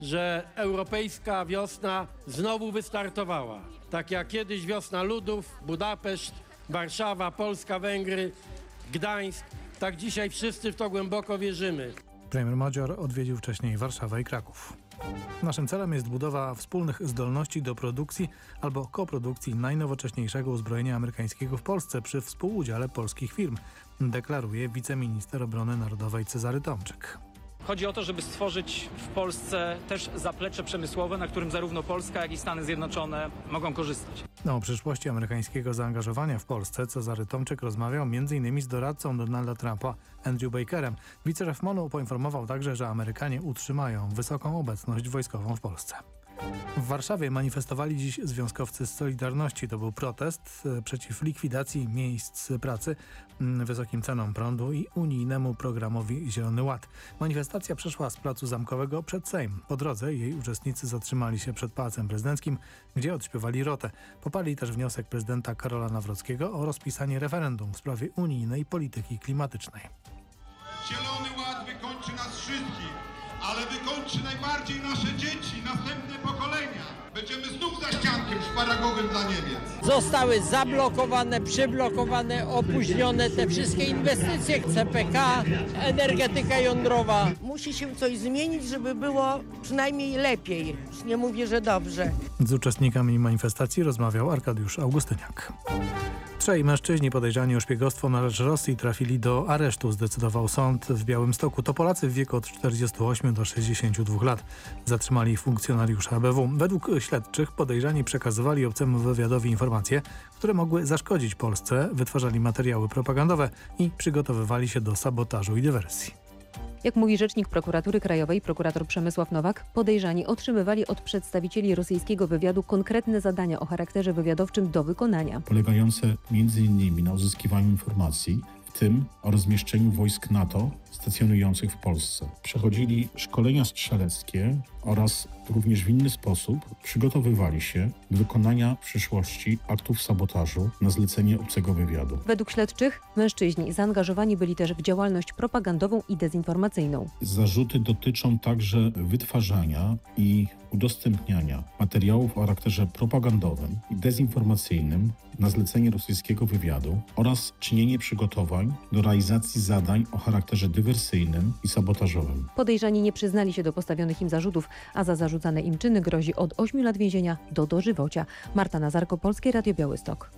że europejska wiosna znowu wystartowała. Tak jak kiedyś wiosna ludów, Budapeszt, Warszawa, Polska, Węgry, Gdańsk, tak dzisiaj wszyscy w to głęboko wierzymy. Premier Modzior odwiedził wcześniej Warszawę i Kraków. Naszym celem jest budowa wspólnych zdolności do produkcji albo koprodukcji najnowocześniejszego uzbrojenia amerykańskiego w Polsce przy współudziale polskich firm, deklaruje wiceminister obrony narodowej Cezary Tomczyk. Chodzi o to, żeby stworzyć w Polsce też zaplecze przemysłowe, na którym zarówno Polska, jak i Stany Zjednoczone mogą korzystać. O przyszłości amerykańskiego zaangażowania w Polsce Cezary Tomczyk rozmawiał m.in. z doradcą Donalda Trumpa Andrew Bakerem. Wiceszef MONU poinformował także, że Amerykanie utrzymają wysoką obecność wojskową w Polsce. W Warszawie manifestowali dziś związkowcy z Solidarności. To był protest przeciw likwidacji miejsc pracy, wysokim cenom prądu i unijnemu programowi Zielony Ład. Manifestacja przeszła z Placu Zamkowego przed Sejm. Po drodze jej uczestnicy zatrzymali się przed Pałacem Prezydenckim, gdzie odśpiewali rotę. Poparli też wniosek prezydenta Karola Nawrockiego o rozpisanie referendum w sprawie unijnej polityki klimatycznej. Zielony Ład wykończy nas wszystkich, ale wykończy najbardziej nasze dzieci, następne pokolenia. Będziemy znów za ściankiem szparagowym dla Niemiec. Zostały zablokowane, przyblokowane, opóźnione te wszystkie inwestycje, CPK, energetyka jądrowa. Musi się coś zmienić, żeby było przynajmniej lepiej. Już nie mówię, że dobrze. Z uczestnikami manifestacji rozmawiał Arkadiusz Augustyniak. Trzej mężczyźni podejrzani o szpiegostwo na rzecz Rosji trafili do aresztu, zdecydował sąd w Białymstoku. To Polacy w wieku od 48 do 62 lat. Zatrzymali funkcjonariusza ABW. Według śledczych podejrzani przekazywali obcemu wywiadowi informacje, które mogły zaszkodzić Polsce, wytwarzali materiały propagandowe i przygotowywali się do sabotażu i dywersji. Jak mówi rzecznik prokuratury krajowej, prokurator Przemysław Nowak, podejrzani otrzymywali od przedstawicieli rosyjskiego wywiadu konkretne zadania o charakterze wywiadowczym do wykonania. Polegające m.in. na uzyskiwaniu informacji, w tym o rozmieszczeniu wojsk NATO stacjonujących w Polsce. Przechodzili szkolenia strzeleckie oraz również w inny sposób przygotowywali się do wykonania w przyszłości aktów sabotażu na zlecenie obcego wywiadu. Według śledczych mężczyźni zaangażowani byli też w działalność propagandową i dezinformacyjną. Zarzuty dotyczą także wytwarzania i udostępniania materiałów o charakterze propagandowym i dezinformacyjnym na zlecenie rosyjskiego wywiadu oraz czynienie przygotowań do realizacji zadań o charakterze dywersyjnym i sabotażowym. Podejrzani nie przyznali się do postawionych im zarzutów, a za zarzucane im czyny grozi od 8 lat więzienia do dożywocia. Marta Nazarko, Polskie Radio Białystok.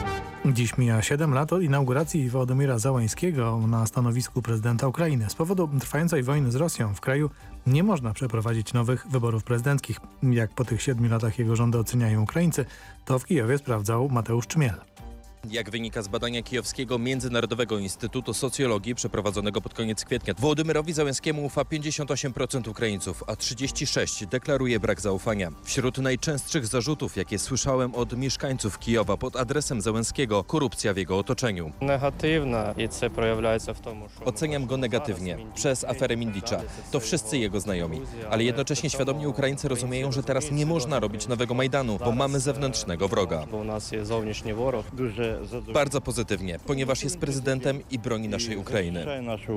Dziś mija 7 lat od inauguracji Wołodymyra Zełańskiego na stanowisku prezydenta Ukrainy. Z powodu trwającej wojny z Rosją w kraju nie można przeprowadzić nowych wyborów prezydenckich. Jak po tych 7 latach jego rządy oceniają Ukraińcy, to w Kijowie sprawdzał Mateusz Czmiel. Jak wynika z badania Kijowskiego Międzynarodowego Instytutu Socjologii przeprowadzonego pod koniec kwietnia, Wołodymyrowi Zełenskiemu ufa 58% Ukraińców, a 36% deklaruje brak zaufania. Wśród najczęstszych zarzutów, jakie słyszałem od mieszkańców Kijowa pod adresem Zełenskiego, korupcja w jego otoczeniu. Negatywna i to przejawia się w tym, że... Oceniam go negatywnie, przez aferę Mindicza. To wszyscy jego znajomi. Ale jednocześnie świadomie Ukraińcy rozumieją, że teraz nie można robić nowego Majdanu, bo mamy zewnętrznego wroga. Bo u nas jest zewnętrzny wróg. Bardzo pozytywnie, ponieważ jest prezydentem i broni naszej Ukrainy.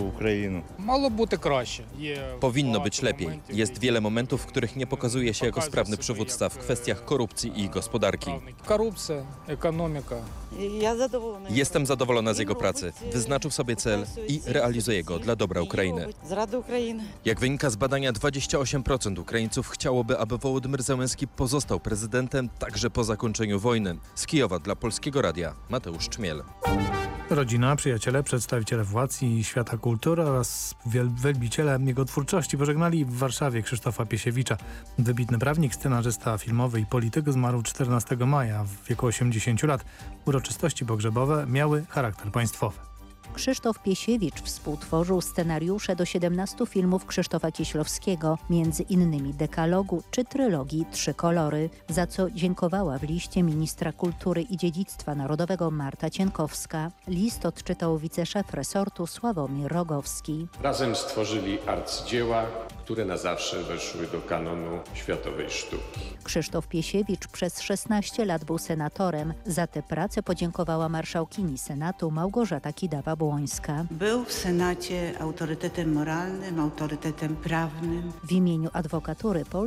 Powinno być lepiej. Jest wiele momentów, w których nie pokazuje się jako sprawny przywódca w kwestiach korupcji i gospodarki. Korupcja, ekonomika. Jestem zadowolona z jego pracy. Wyznaczył sobie cel i realizuje go dla dobra Ukrainy. Jak wynika z badania, 28% Ukraińców chciałoby, aby Wołodymyr Zełenski pozostał prezydentem także po zakończeniu wojny. Z Kijowa dla Polskiego Radia Mateusz Czmiel. Rodzina, przyjaciele, przedstawiciele władz i świata kultury oraz wielbiciele jego twórczości pożegnali w Warszawie Krzysztofa Piesiewicza. Wybitny prawnik, scenarzysta filmowy i polityk zmarł 14 maja w wieku 80 lat. Uroczystości pogrzebowe miały charakter państwowy. Krzysztof Piesiewicz współtworzył scenariusze do 17 filmów Krzysztofa Kieślowskiego, między innymi Dekalogu czy trylogii Trzy kolory, za co dziękowała w liście ministra kultury i dziedzictwa narodowego Marta Cienkowska. List odczytał wiceszef resortu Sławomir Rogowski. Razem stworzyli arcydzieła, które na zawsze weszły do kanonu światowej sztuki. Krzysztof Piesiewicz przez 16 lat był senatorem. Za tę pracę podziękowała marszałkini Senatu Małgorzata Kidawa-Błońska. Był w Senacie autorytetem moralnym, autorytetem prawnym. W imieniu adwokatury